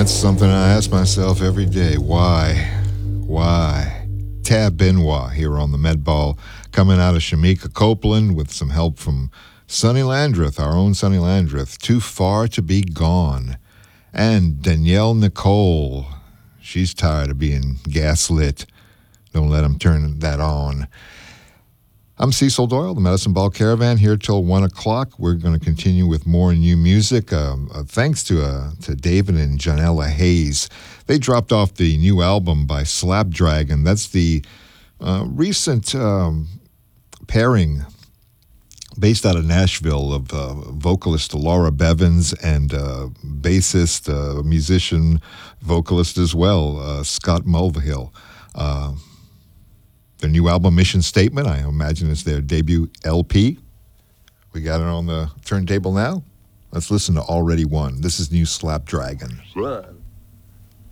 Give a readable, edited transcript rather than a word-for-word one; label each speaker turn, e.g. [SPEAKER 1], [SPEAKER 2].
[SPEAKER 1] That's something I ask myself every day. Why? Why? Tab Benoit here on the Med Ball, coming out of Shamika Copeland with some help from Sonny Landreth, our own Sonny Landreth, Too Far to Be Gone. And Danielle Nicole, she's tired of being gaslit. Don't let them turn that on. I'm Cecil Doyle, the Medicine Ball Caravan, here till 1 o'clock. We're going to continue with more new music. Thanks to David and Janella Hayes. They dropped off the new album by Slapdragon. That's the recent pairing based out of Nashville of vocalist Laura Bevins and bassist, musician, vocalist as well, Scott Mulvihill. Their new album, Mission Statement, I imagine it's their debut LP. We got it on the turntable now. Let's listen to Already Won. This is new Slapdragon.
[SPEAKER 2] Run.